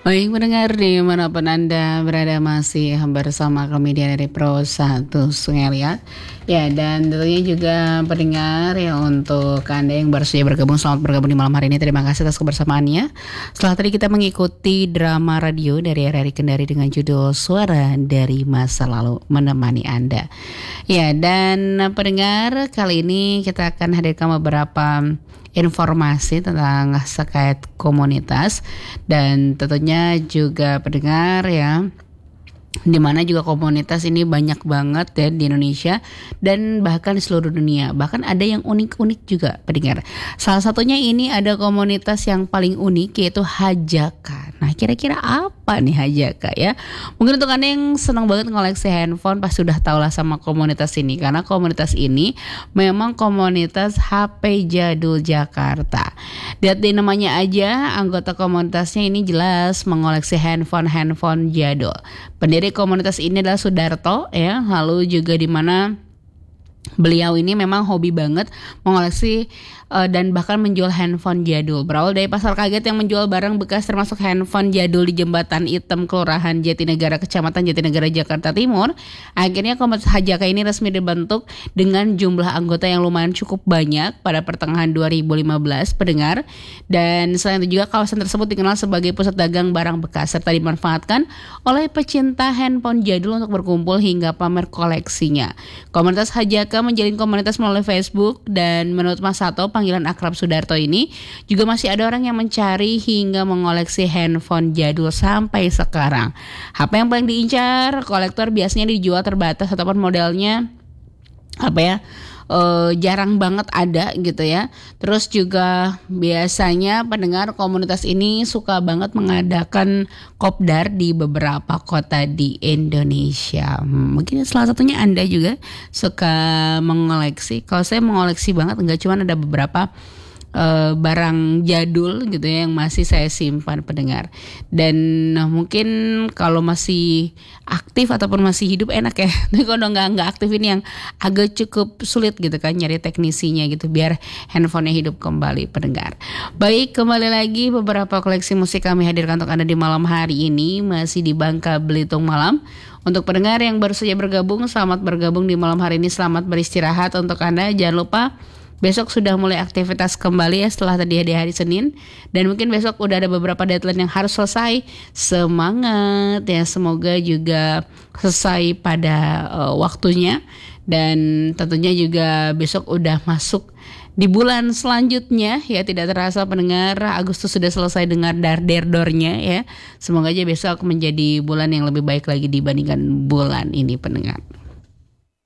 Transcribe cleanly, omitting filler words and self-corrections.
Baik mendengar dimanapun Anda berada masih bersama kami di dari Pro 1 Sungai Liat. Ya, dan tentunya juga pendengar ya, untuk Anda yang baru saja bergabung, selamat bergabung di malam hari ini. Terima kasih atas kebersamaannya. Setelah tadi kita mengikuti drama radio dari RRI Kendari dengan judul Suara dari Masa Lalu menemani Anda. Ya, dan pendengar, kali ini kita akan hadirkan beberapa informasi tentang sekait komunitas, dan tentunya juga pendengar ya, dimana juga komunitas ini banyak banget ya di Indonesia dan bahkan di seluruh dunia. Bahkan ada yang unik-unik juga pendengar. Salah satunya ini ada komunitas yang paling unik, yaitu Hajaka. Nah, kira-kira apa nih Hajaka ya? Mungkin untuk Anda yang senang banget ngoleksi handphone pasti sudah tahu lah sama komunitas ini, karena komunitas ini memang komunitas HP Jadul Jakarta. Lihat di namanya aja, anggota komunitasnya ini jelas mengoleksi handphone jadul. Pendiri komunitas ini adalah Sudarto ya, lalu juga di mana beliau ini memang hobi banget mengoleksi dan bahkan menjual handphone jadul. Berawal dari pasar kaget yang menjual barang bekas termasuk handphone jadul di Jembatan Item, Kelurahan Jatinegara, Kecamatan Jatinegara, Jakarta Timur. Akhirnya komunitas Hajaka ini resmi dibentuk dengan jumlah anggota yang lumayan cukup banyak pada pertengahan 2015 pendengar. Dan selain itu juga kawasan tersebut dikenal sebagai pusat dagang barang bekas serta dimanfaatkan oleh pecinta handphone jadul untuk berkumpul hingga pamer koleksinya. Komunitas Hajaka menjalin komunitas melalui Facebook, dan menurut Mas Sato, panggilan akrab Sudarto ini, juga masih ada orang yang mencari hingga mengoleksi handphone jadul sampai sekarang. HP yang paling diincar kolektor biasanya dijual terbatas ataupun modelnya jarang banget ada gitu ya. Terus juga biasanya pendengar komunitas ini suka banget mengadakan kopdar di beberapa kota di Indonesia. Mungkin salah satunya Anda juga suka mengoleksi. Kalau saya mengoleksi banget, enggak, cuman ada beberapa barang jadul gitu ya yang masih saya simpan pendengar. Dan mungkin kalau masih aktif ataupun masih hidup enak ya. Tapi kalau nggak aktif ini yang agak cukup sulit gitu kan nyari teknisinya gitu biar handphonenya hidup kembali pendengar. Baik, kembali lagi beberapa koleksi musik kami hadirkan untuk Anda di malam hari ini, masih di Bangka Belitung Malam. Untuk pendengar yang baru saja bergabung, selamat bergabung di malam hari ini, selamat beristirahat. Untuk Anda jangan lupa besok sudah mulai aktivitas kembali ya setelah tadi di hari Senin. Dan mungkin besok udah ada beberapa deadline yang harus selesai. Semangat ya, semoga juga selesai pada waktunya. Dan tentunya juga besok udah masuk di bulan selanjutnya ya, tidak terasa pendengar Agustus sudah selesai dengan darderdornya ya. Semoga aja besok menjadi bulan yang lebih baik lagi dibandingkan bulan ini pendengar.